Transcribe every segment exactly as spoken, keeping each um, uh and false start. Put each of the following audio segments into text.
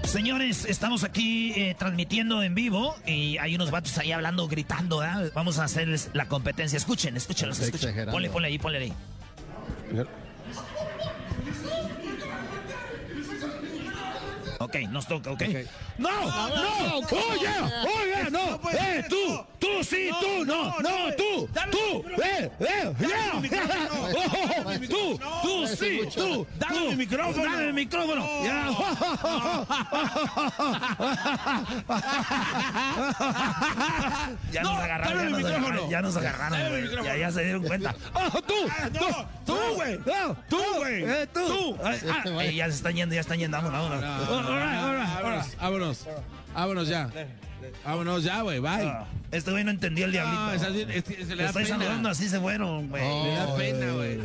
Señores, estamos aquí eh, transmitiendo en vivo y hay unos vatos ahí hablando, gritando, ¿verdad? Vamos a hacerles la competencia. Escuchen, escúchenlos, escuchen. Ponle, ponle ahí, ponle ahí. Ok, nos toca, ok. okay. ¡No! ¡No! ¡No! ¡Oh, yeah! ¡Oh, yeah! ¡No! ¡Eh, tú! ¡Tú sí! ¡Tú! ¡No! ¡No! ¡Tú! ¡Tú! ¡Eh! ¡Eh! ¡Yeah! ¡Tú! ¡Tú sí! ¡Tú! ¡Dame mi micrófono! ¡Dame el micrófono! ¡Ya! Ya nos agarraron, ya nos agarraron, ya nos agarraron, ya, ya se dieron cuenta. ¡Oh, tú! ¡Tú, güey! ¡Tú, güey! ¡Tú! Ya se están yendo, ya están yendo, vámonos, vámonos. Vámonos, vámonos, vámonos ya. Vámonos ya, güey, bye. Este güey no entendió el diablito. No, esa, es, es, se le da estoy pena. saludando, así se fueron, güey. Oh, le da pena, güey.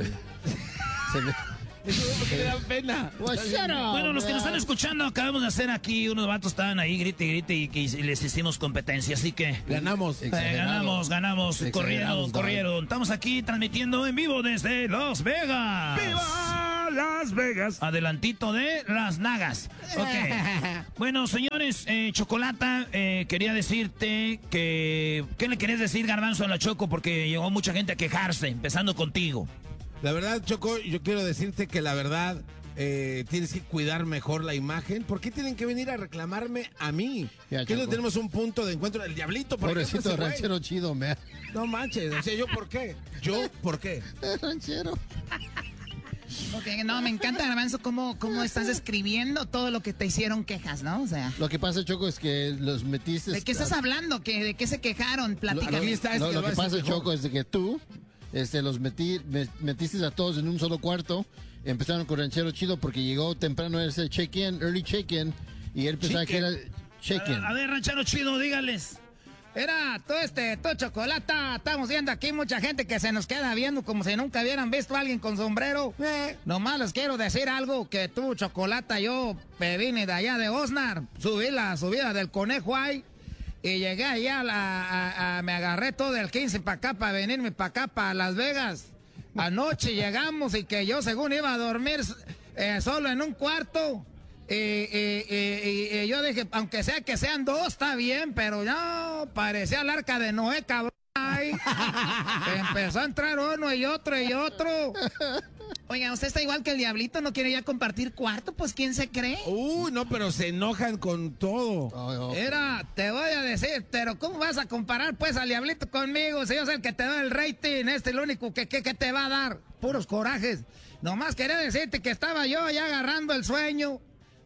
Eso es porque le da pena. Well, bueno, los que nos están escuchando, acabamos de hacer aquí, unos vatos estaban ahí, grite, grite, y, y les hicimos competencia, así que... Ganamos. Eh, ganamos, ganamos, corrieron, corrieron. Estamos aquí transmitiendo en vivo desde Las Vegas. ¡Viva Las Vegas! Adelantito de Las Nagas. Ok. Bueno, señores, eh, Chocolata, eh, quería decirte que... ¿Qué le querías decir, Garbanzo, a la Choco? Porque llegó mucha gente a quejarse, empezando contigo. La verdad, Choco, yo quiero decirte que la verdad eh, tienes que cuidar mejor la imagen. ¿Por qué tienen que venir a reclamarme a mí? Ya, ¿Qué no Choco. tenemos un punto de encuentro? El diablito, ¿por Pobrecito ejemplo, ese ranchero chido, me. No manches, o sea, ¿yo por qué? ¿Yo por qué? Ranchero. Ok, no, me encanta, Garbanzo, cómo, cómo estás describiendo todo lo que te hicieron quejas, ¿no? O sea, Lo que pasa, Choco, es que los metiste. ¿de qué estás hablando? ¿Qué, ¿De qué se quejaron? Lo, Platícame. Aquí está, es lo- que lo va que a ser pasa, mejor. Choco, es de que tú este, los metí, me- metiste a todos en un solo cuarto. Empezaron con ranchero chido porque llegó temprano ese check-in, early check-in, y él pensaba que era check-in. A, a ver, ranchero chido, dígales. Era, todo este, todo Chocolata, estamos viendo aquí mucha gente que se nos queda viendo como si nunca hubieran visto a alguien con sombrero. Eh. Nomás les quiero decir algo, que tú, Chocolata, yo me vine de allá de Osnar, subí la subida del Conejo ahí, y llegué allá, a la, a, a, me agarré todo el quince para acá, para venirme para acá, para Las Vegas. Anoche llegamos y que yo según iba a dormir eh, solo en un cuarto. Y, y, y, y yo dije, aunque sea que sean dos, está bien, pero no, parecía el arca de Noé, cabrón. Ay, empezó a entrar uno y otro y otro. Oiga, usted está igual que el diablito, no quiere ya compartir cuarto, pues ¿quién se cree? Uy, no, pero se enojan con todo. Oh, oh. Mira, te voy a decir, pero ¿cómo vas a comparar pues al diablito conmigo? Si yo soy el que te da el rating, este es el único que, que, que te va a dar. Puros corajes. Nomás quería decirte que estaba yo ya agarrando el sueño.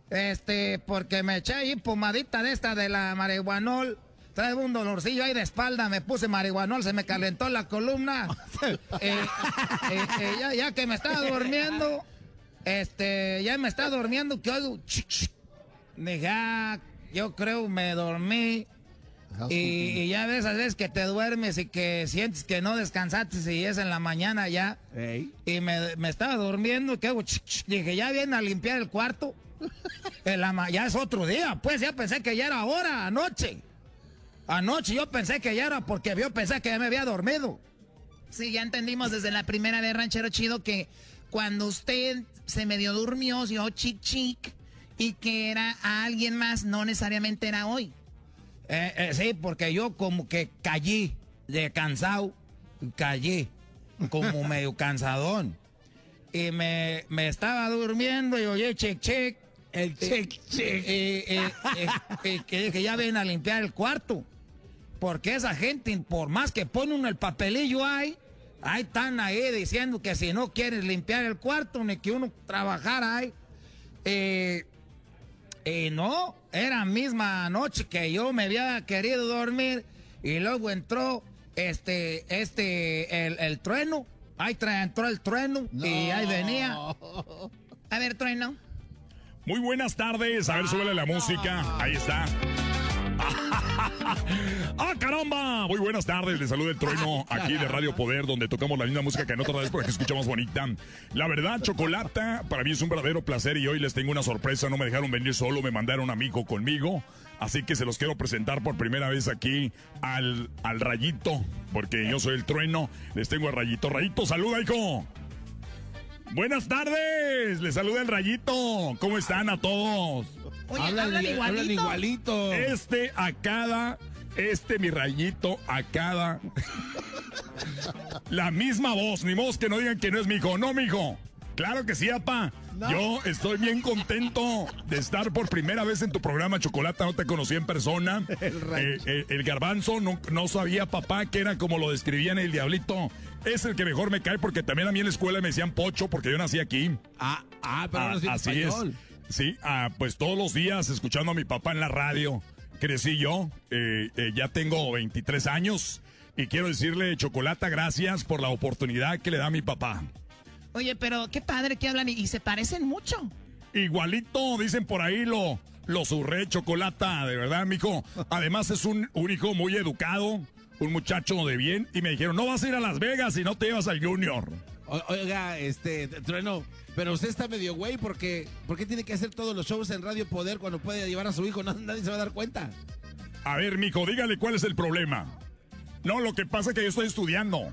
Este, porque me eché ahí pomadita de esta de la marihuanol. Trae un dolorcillo ahí de espalda, me puse marihuanol, se me calentó la columna. eh, eh, eh, ya, ya que me estaba durmiendo, este, ya me estaba durmiendo, que oigo, chic, chic. Dije, ah, yo creo me dormí. Y, y ya ves, a veces que te duermes y que sientes que no descansaste y es en la mañana ya. Ey. Y me, me estaba durmiendo, que hago, chic, chic. Dije, ya viene a limpiar el cuarto. En la ma- ya es otro día, pues ya pensé que ya era ahora, anoche. Anoche yo pensé que ya era porque yo pensé que ya me había dormido. Sí, ya entendimos desde la primera vez, ranchero chido, que cuando usted se medio durmió, yo chic chic, y que era a alguien más, no necesariamente era hoy. Eh, eh, sí, porque yo como que callé de cansado, callé como medio cansadón. Y me, me estaba durmiendo y oye, check, check. El check, check. Y, y- y- y que dije, ya ven a limpiar el cuarto. Porque esa gente, por más que pone uno el papelillo ahí, ahí están ahí diciendo que si no quieres limpiar el cuarto, ni que uno trabajara ahí. Eh, y no, era misma noche que yo me había querido dormir y luego entró este, este, el, el trueno. Ahí tra- entró el trueno No. y ahí venía. A ver, Trueno. Muy buenas tardes. A ver, súbele la música. Ahí está. ¡Ah, caramba! Muy buenas tardes. Les saluda el Trueno aquí de Radio Poder, donde tocamos la misma música que en otra vez porque escuchamos bonita. La verdad, Chocolata, para mí es un verdadero placer y hoy les tengo una sorpresa. No me dejaron venir solo, me mandaron un amigo conmigo. Así que se los quiero presentar por primera vez aquí al, al Rayito, porque yo soy el Trueno. Les tengo al Rayito. Rayito, saluda, hijo. Buenas tardes, les saluda el Rayito. ¿Cómo están a todos? Oye, hablan, hablan igualito. hablan igualito. Este a cada, este mi Rayito a cada. La misma voz, ni modo que no digan que no es mi hijo. No, mi hijo. Claro que sí, apa. No. Yo estoy bien contento de estar por primera vez en tu programa, Chocolata. No te conocí en persona. El, eh, eh, el garbanzo no, no sabía, papá, que era como lo describían el Diablito. Es el que mejor me cae porque también a mí en la escuela me decían Pocho porque yo nací aquí. Ah, ah pero ah, no soy así español. es. Sí, ah, pues todos los días escuchando a mi papá en la radio. Crecí yo. Eh, eh, ya tengo veintitrés años. Y quiero decirle, Chocolata, gracias por la oportunidad que le da mi papá. Oye, pero qué padre que hablan y, y se parecen mucho. Igualito, dicen por ahí, lo, lo surré, Chocolata, de verdad, mijo. Además es un, un hijo muy educado, un muchacho de bien. Y me dijeron, no vas a ir a Las Vegas si no te llevas al Junior. O, oiga, este, Trueno, pero usted está medio güey porque, ¿por qué tiene que hacer todos los shows en Radio Poder cuando puede llevar a su hijo? No, nadie se va a dar cuenta. A ver, mijo, dígale cuál es el problema. No, lo que pasa es que yo estoy estudiando.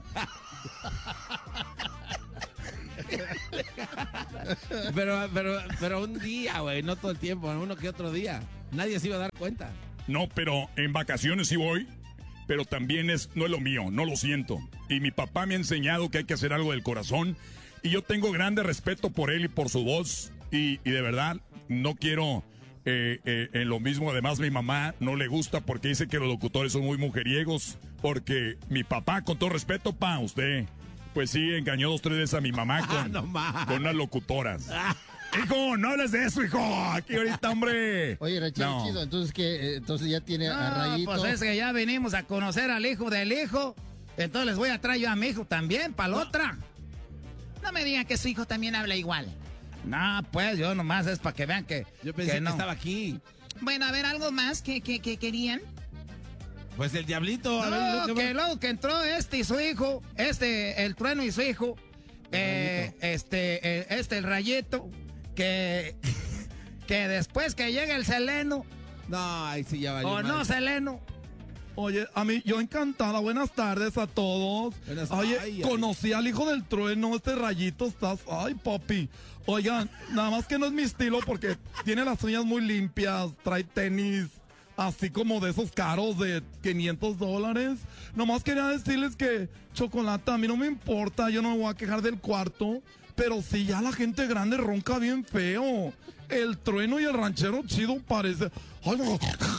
pero, pero, pero un día, güey, no todo el tiempo, uno que otro día. Nadie se iba a dar cuenta. No, pero en vacaciones sí voy, pero también es, no es lo mío, no lo siento. Y mi papá me ha enseñado que hay que hacer algo del corazón. Y yo tengo grande respeto por él y por su voz. Y, y de verdad, no quiero eh, eh, en lo mismo. Además, mi mamá no le gusta porque dice que los locutores son muy mujeriegos. Porque mi papá, con todo respeto, pa, usted... Pues sí, engañó dos, tres veces a mi mamá con, no con unas locutoras. Hijo, no hables de eso, hijo. Aquí ahorita, hombre. Oye, Ranchero no. Chido, entonces que entonces ya tiene No, a Rayito. pues es que ya venimos a conocer al hijo del hijo. Entonces les voy a traer yo a mi hijo también, para la otra. No me digan que su hijo también habla igual. No, pues yo nomás es para que vean que. Yo pensé que que, no. estaba aquí. Bueno, a ver, ¿algo más que, que, que querían? Pues el Diablito. A ver, No, lo que que... luego que entró este y su hijo, este, el Trueno y su hijo, eh, este, eh, este, el Rayito, que, que después que llega el Seleno, No, ahí sí ya valió o madre. no Seleno. Oye, a mí, yo encantada, buenas tardes a todos. Buenas- Oye, ay, ay. conocí al hijo del Trueno, este Rayito, estás, ay, papi. Oigan, nada más que no es mi estilo porque tiene las uñas muy limpias, trae tenis, así como de esos caros de quinientos dólares. Nomás quería decirles que, Chocolata, a mí no me importa, yo no me voy a quejar del cuarto, pero si ya la gente grande ronca bien feo. El Trueno y el Ranchero Chido parece... Ay, no.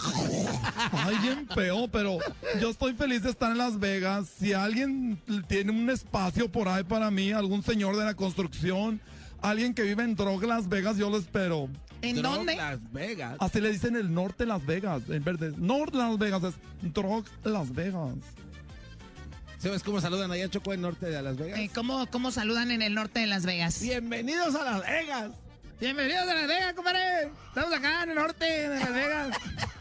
Ay, bien feo, pero yo estoy feliz de estar en Las Vegas. Si alguien tiene un espacio por ahí para mí, algún señor de la construcción, alguien que vive en Drog Las Vegas, yo lo espero. ¿En Drog dónde? Las Vegas. Así le dicen el norte de Las Vegas, en verde. Norte Las Vegas es Drog Las Vegas. ¿Sabes cómo saludan allá, Choco, en norte de Las Vegas? Eh, ¿cómo, ¿Cómo saludan en el norte de Las Vegas? Bienvenidos a Las Vegas. Bienvenidos a Las Vegas, compadre. Estamos acá en el norte de Las Vegas.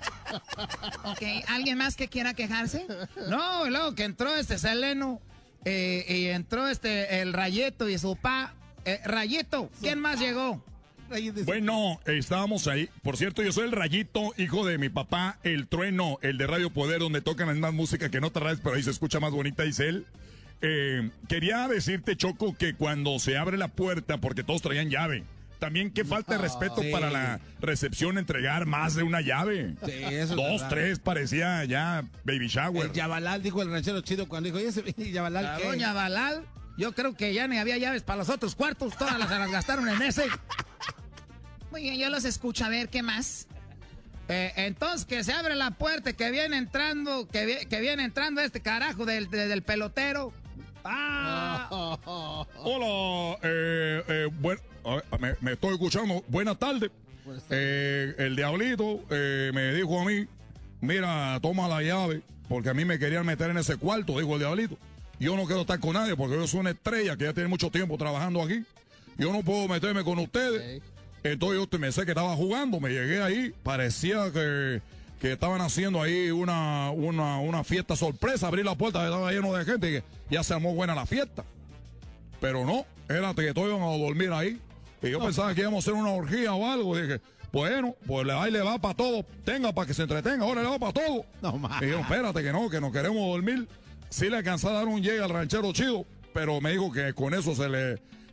Ok, ¿alguien más que quiera quejarse? No, y luego que entró este Seleno, eh, y entró este, el Rayito y su pa. Eh, Rayito, ¿quién más llegó? Bueno, estábamos ahí. Por cierto, yo soy el Rayito, hijo de mi papá, el Trueno, el de Radio Poder, donde tocan la misma música que en otras radios, pero ahí se escucha más bonita, dice él. Eh, quería decirte, Choco, que cuando se abre la puerta, porque todos traían llave, también qué falta de respeto Sí. para la recepción entregar más de una llave. Sí, eso es Dos, verdad. tres, parecía ya baby shower. El Yabalal, dijo el Ranchero Chido cuando dijo, oye, ese Yabalal, La ¿qué? doña Balal, yo creo que ya ni había llaves para los otros cuartos, todas las, las gastaron en ese. Muy bien, yo los escucho. A ver, ¿qué más? Eh, entonces que se abre la puerta, que viene entrando, que, vi- que viene entrando este carajo del, de- del pelotero. Ah, Hola, eh, eh, buen- a ver, me, me estoy escuchando. Buenas tardes. Eh, el Diablito eh, me dijo a mí, mira, toma la llave, porque a mí me querían meter en ese cuarto, dijo el Diablito. Yo no quiero estar con nadie porque yo soy una estrella que ya tiene mucho tiempo trabajando aquí. Yo no puedo meterme con ustedes. Entonces yo me sé que estaba jugando, me llegué ahí, parecía que, que estaban haciendo ahí una, una, una fiesta sorpresa, abrí la puerta, estaba lleno de gente y que ya se armó buena la fiesta. Pero no, era que todos iban a dormir ahí. Y yo pensaba que íbamos a hacer una orgía o algo. Dije, bueno, pues ahí le va para todo. Tenga para que se entretenga, ahora le va para todo. No más. Y yo, espérate que no, que no queremos dormir. Sí le alcancé a dar un llegue al Ranchero Chido, pero me dijo que con eso se le,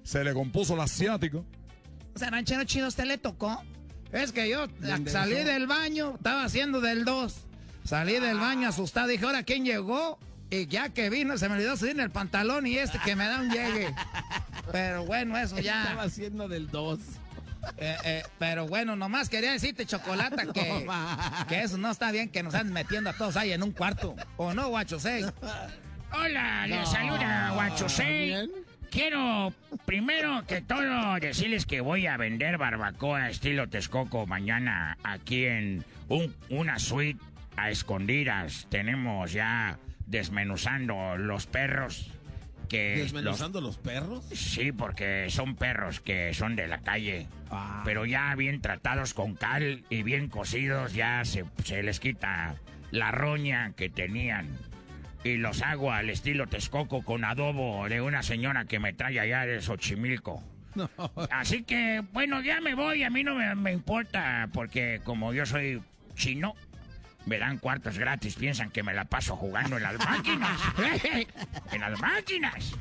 Se le compuso el asiático. O sea, ranchero chido, ¿usted le tocó? Es que yo salí del baño, estaba haciendo del dos. Salí del baño asustado, dije, ¿ahora quién llegó? Y ya que vino, se me olvidó subir en el pantalón y este que me da un llegue. Pero bueno, eso ya. Estaba haciendo del dos. Eh, eh, pero bueno, nomás quería decirte, Chocolata, que, que eso no está bien, que nos andan metiendo a todos ahí en un cuarto. ¿O no, Guachosei? Hola, les saluda Guachosei. Quiero primero que todo decirles que voy a vender barbacoa estilo Texcoco mañana aquí en un, una suite a escondidas. Tenemos ya desmenuzando los perros. Que ¿Desmenuzando los, los perros? Sí, porque son perros que son de la calle. Ah. Pero ya bien tratados con cal y bien cocidos, ya se, se les quita la roña que tenían. Y los hago al estilo Texcoco con adobo de una señora que me trae allá de Xochimilco. No. Así que, bueno, ya me voy. A mí no me, me importa, porque como yo soy chino, me dan cuartos gratis. Piensan que me la paso jugando en las máquinas. En las máquinas.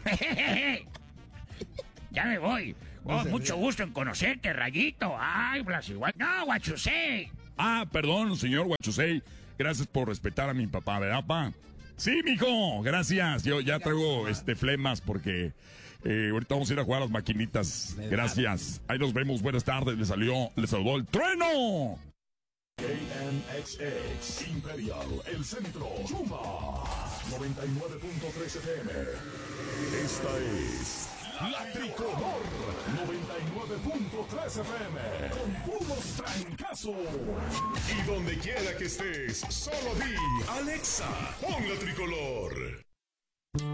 Ya me voy. Oh, mucho gusto en conocerte, Rayito. Ay, Blas igual. No, Guachusei. Ah, perdón, señor Guachusei. Gracias por respetar a mi papá, ¿verdad, pa? Sí, mijo, gracias. Yo ya traigo este flemas porque eh, ahorita vamos a ir a jugar a las maquinitas. Gracias. Ahí nos vemos. Buenas tardes. Le salió, le salvó el trueno. K N X X Imperial, el centro, Chuma, noventa y nueve punto tres F M. Esta es La Tricolor, noventa y nueve punto tres F M, con puros trancazos. Y donde quiera que estés, solo di, Alexa, pon La Tricolor.